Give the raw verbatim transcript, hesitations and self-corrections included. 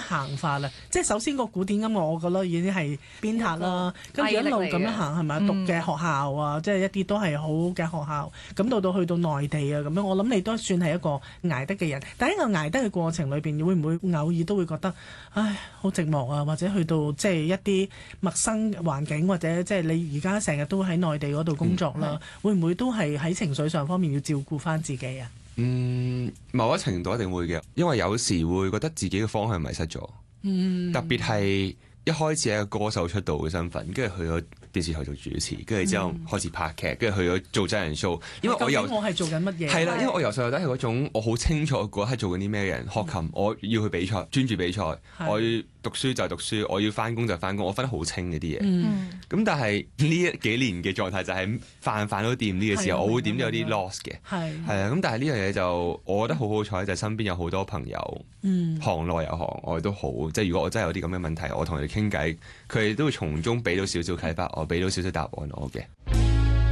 行法啦。即係首先個古典音樂，我覺得已經係鞭撻啦，跟住一路咁樣行係咪？讀嘅學校啊，即係一啲都係好嘅學校。咁到到去到內地啊咁樣，我諗你都算係一個捱得嘅人。但喺個捱得嘅過程裏邊，會唔會偶爾都會覺得唉好寂寞啊？或者去到即係一啲陌生環境，或者即係你而家成日都喺內地嗰度工作啦，嗯、會唔會都係喺情緒上方面要照顧翻自己啊？ 嗯，某一程度一定會嘅，因為有時會覺得自己嘅方向迷失咗。嗯，特別係一開始係一個歌手出道嘅身份，跟住去咗電視台做主持，跟住之後開始拍劇，跟住去咗做真人 show。因為我由我係做緊乜嘢？ 係啦，因為我由細到大係嗰種我好清楚嗰刻做緊啲咩嘅人。學琴，嗯、我要去比賽，專注比賽；我要讀書就係讀書，我要翻工就係翻工，我分得好清嗰啲嘢。嗯，咁但係呢一幾年嘅狀態就係飯飯都掂呢個時候，我會點都有啲 lost 嘅。係係啊，咁但係呢樣嘢就我覺得好好彩，就係身邊有好多朋友，嗯、行內有行外都好。即係如果我真係有啲咁嘅問題，我同佢哋傾偈，佢哋都會從中俾到少少啟發我，俾到少少答案我嘅。